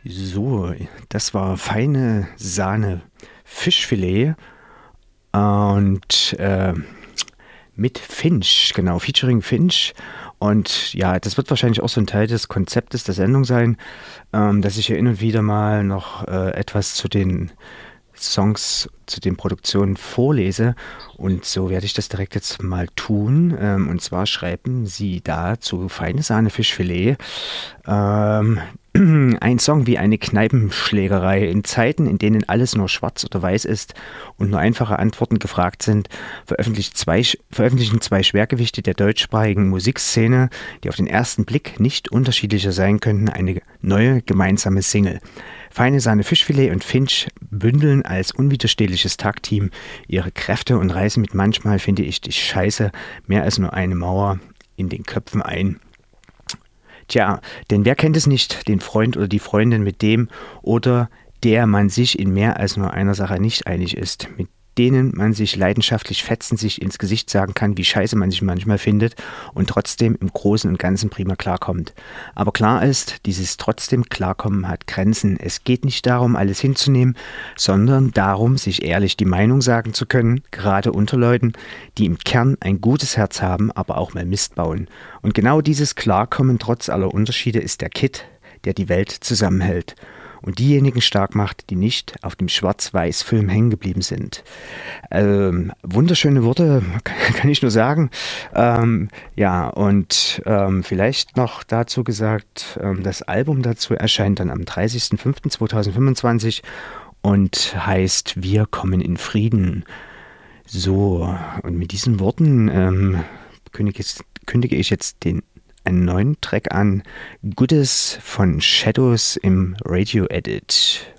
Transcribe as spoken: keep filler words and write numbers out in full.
So, das war feine Sahne Fischfilet und äh, mit Finch, genau, featuring Finch. Und ja, das wird wahrscheinlich auch so ein Teil des Konzeptes der Sendung sein, ähm, dass ich hier hin und wieder mal noch äh, etwas zu den Songs, zu den Produktionen vorlese. Und so werde ich das direkt jetzt mal tun. Ähm, und zwar schreiben sie da zu Feine Sahne Fischfilet ähm, ein Song wie eine Kneipenschlägerei. In Zeiten, in denen alles nur schwarz oder weiß ist und nur einfache Antworten gefragt sind, veröffentlicht zwei, veröffentlichen zwei Schwergewichte der deutschsprachigen Musikszene, die auf den ersten Blick nicht unterschiedlicher sein könnten, eine neue gemeinsame Single. Feine Sahne Fischfilet und Finch bündeln als unwiderstehliches Tagteam ihre Kräfte und reißen mit manchmal, finde ich, die Scheiße mehr als nur eine Mauer in den Köpfen ein. Tja, denn wer kennt es nicht, den Freund oder die Freundin, mit dem oder der man sich in mehr als nur einer Sache nicht einig ist, mit denen man sich leidenschaftlich fetzen, sich ins Gesicht sagen kann, wie scheiße man sich manchmal findet und trotzdem im Großen und Ganzen prima klarkommt. Aber klar ist, dieses trotzdem Klarkommen hat Grenzen. Es geht nicht darum, alles hinzunehmen, sondern darum, sich ehrlich die Meinung sagen zu können, gerade unter Leuten, die im Kern ein gutes Herz haben, aber auch mal Mist bauen. Und genau dieses Klarkommen trotz aller Unterschiede ist der Kitt, der die Welt zusammenhält und diejenigen stark macht, die nicht auf dem Schwarz-Weiß-Film hängen geblieben sind. Ähm, wunderschöne Worte, kann ich nur sagen. Ähm, ja, und ähm, vielleicht noch dazu gesagt, ähm, das Album dazu erscheint dann am dreißigsten fünften zweitausendfünfundzwanzig und heißt Wir kommen in Frieden. So, und mit diesen Worten ähm, kündige, ich, kündige ich jetzt den einen neuen Track an, Goodies von Shadows im Radio Edit.